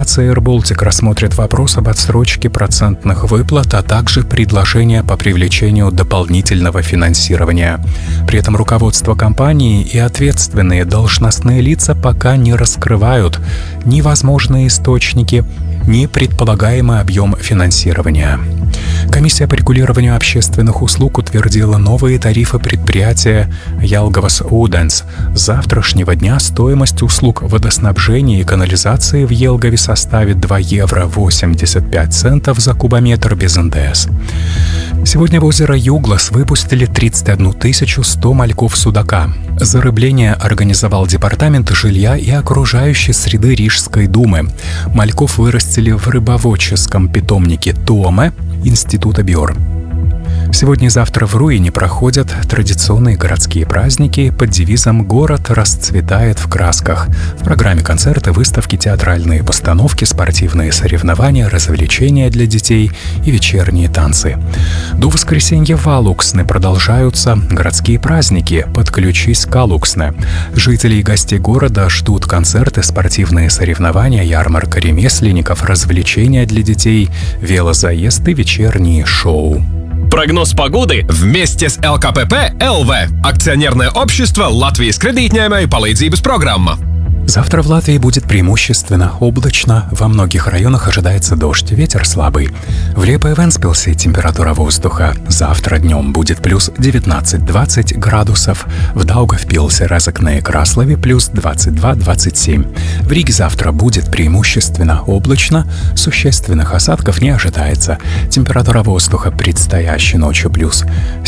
Корпорация AirBaltic рассмотрит вопрос об отсрочке процентных выплат, а также предложения по привлечению дополнительного финансирования. При этом руководство компании и ответственные должностные лица пока не раскрывают ни возможные источники, ни предполагаемый объем финансирования. Комиссия по регулированию общественных услуг утвердила новые тарифы предприятия Jelgavas Ūdens. С завтрашнего дня стоимость услуг водоснабжения и канализации в Елгаве составит 2 евро 85 центов за кубометр без НДС. Сегодня в озеро Юглас выпустили 31 100 мальков судака. Зарыбление организовал Департамент жилья и окружающей среды Рижской думы. Мальков вырастили в рыбоводческом питомнике Томе Института Бёр. Сегодня и завтра в Руине проходят традиционные городские праздники под девизом «Город расцветает в красках». В программе концерты, выставки, театральные постановки, спортивные соревнования, развлечения для детей и вечерние танцы. До воскресенья в Алуксне продолжаются городские праздники «Подключись к Алуксне». Жителей и гостей города ждут концерты, спортивные соревнования, ярмарка ремесленников, развлечения для детей, велозаезд и вечерние шоу. Прогноз погоды вместе с ЛКПП ЛВ. Акционерное общество Латвijas кредитņēmēju palīdzības программа. Завтра в Латвии будет преимущественно облачно, во многих районах ожидается дождь, ветер слабый. В Лиепае и Вентспилсе температура воздуха завтра днем будет плюс 19-20 градусов, в Даугавпилсе, Разокне и Краслове плюс 22-27. В Риге завтра будет преимущественно облачно, существенных осадков не ожидается. Температура воздуха предстоящей ночью плюс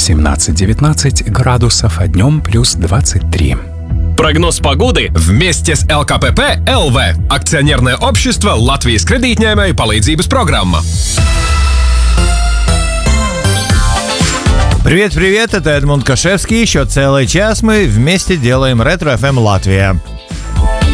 17-19 градусов, а днем плюс 23. Прогноз погоды вместе с ЛКПП ЛВ. Акционерное общество Латвijas кредитņēmēju palīdzības программа. Привет-привет, это Эдмунд Кашевский. Еще целый час мы вместе делаем Ретро FM Латвия.